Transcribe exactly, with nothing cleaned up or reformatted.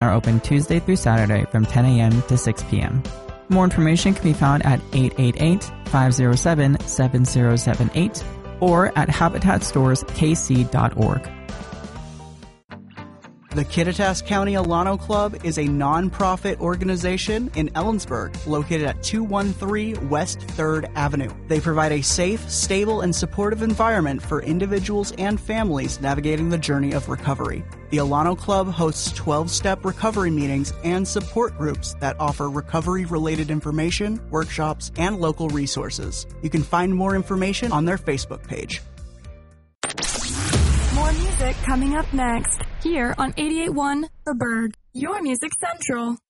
are open Tuesday through Saturday from ten a.m. to six p.m. More information can be found at eight eight eight, five oh seven, seven oh seven eight or at habitat stores k c dot org. The Kittitas County Alano Club is a non-profit organization in Ellensburg located at two one three West third Avenue. They provide a safe, stable, and supportive environment for individuals and families navigating the journey of recovery. The Alano Club hosts twelve-step recovery meetings and support groups that offer recovery-related information, workshops, and local resources. You can find more information on their Facebook page. More music coming up next, here on eighty-eight point one The Bird, your music central.